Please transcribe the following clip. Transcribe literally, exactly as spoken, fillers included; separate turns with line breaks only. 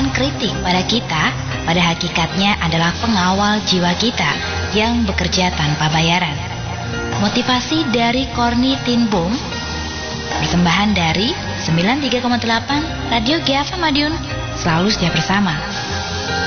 memberikan kritik pada kita, pada hakikatnya adalah pengawal jiwa kita yang bekerja tanpa bayaran. Motivasi dari Corny Tin Boom, persembahan dari sembilan puluh tiga koma delapan Radio G F M Madiun, selalu setia bersama.